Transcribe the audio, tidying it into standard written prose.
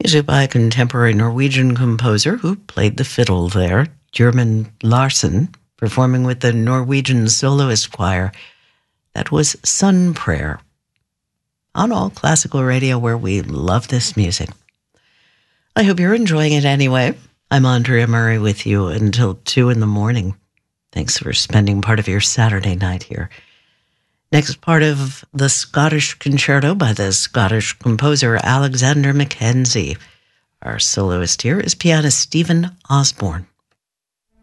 Music by a contemporary Norwegian composer who played the fiddle there, Gjermund Larsen, performing with the Norwegian Soloist Choir. That was Sun Prayer on All Classical Radio, where we love this music. I hope you're enjoying it anyway. I'm Andrea Murray with you until 2 in the morning. Thanks for spending part of your Saturday night here. Next part of the Scottish Concerto by the Scottish composer Alexander Mackenzie. Our soloist here is pianist Stephen Osborne.